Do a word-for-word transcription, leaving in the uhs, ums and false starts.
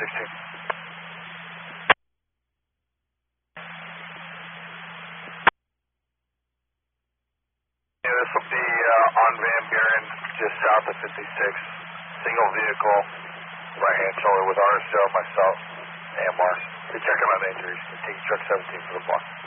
sixteen. Yeah, this will be uh, on Van Buren, just south of fifty-six. Single vehicle, right hand shoulder with R S O, myself, and Mars. We're checking on injuries. Take truck seventeen for the block.